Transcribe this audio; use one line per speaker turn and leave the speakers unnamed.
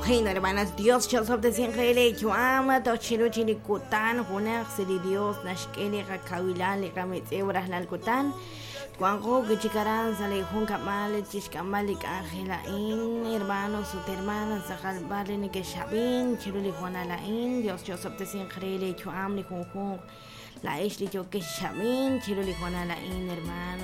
Bueno, hermanas, Dios, yo soy de siempre le hecho ama, tochiro chiricutan, junak, siri Dios, nashkele, kakawilale, kametebras, lalcutan. Cuanjo, que chicarán, sale junca male, chiscamalik, Ángela in, hermanos, su hermana, Zahal Barren, que Shabin, Chiruli Juana la in, Dios, yo soy de siempre le hecho am, ni junjun, la Eshli, yo que Shabin, Chiruli Juana la in, hermano.